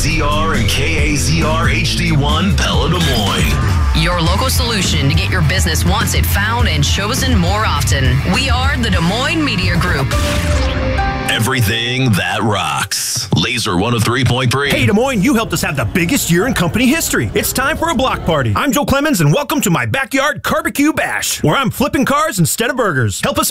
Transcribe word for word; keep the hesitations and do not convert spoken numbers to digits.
Z R and K A Z R H D one Pella Des Moines. Your local solution to get your business wants it found and chosen more often. We are the Des Moines Media Group. Everything that rocks. Laser one oh three point three. Hey, Des Moines, you helped us have the biggest year in company history. It's time for a block party. I'm Joe Clemens, and welcome to my backyard barbecue bash, where I'm flipping cars instead of burgers. Help us